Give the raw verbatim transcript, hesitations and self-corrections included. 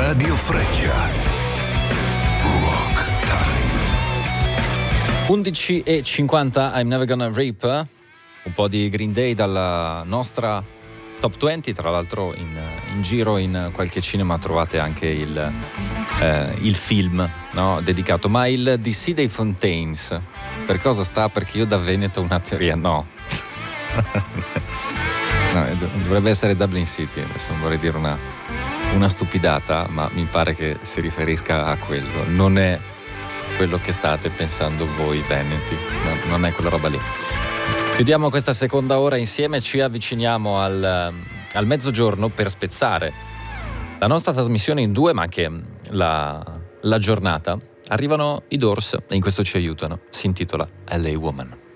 Radio Freccia. Rock Time. undici e cinquanta, I'm Never Gonna Rape. Un po' di Green Day dalla nostra Top venti, tra l'altro in, in giro in qualche cinema trovate anche il, eh, il film, no, dedicato. Ma il D C dei Fontaines, per cosa sta? Perché io da Veneto ho una teoria, no. No, dovrebbe essere Dublin City, adesso non vorrei dire una, una stupidata, ma mi pare che si riferisca a quello. Non è quello che state pensando voi veneti, no, non è quella roba lì. Chiudiamo questa seconda ora insieme, ci avviciniamo al, al mezzogiorno per spezzare la nostra trasmissione in due, ma anche la, la giornata. Arrivano i Doors e in questo ci aiutano. Si intitola L A Woman.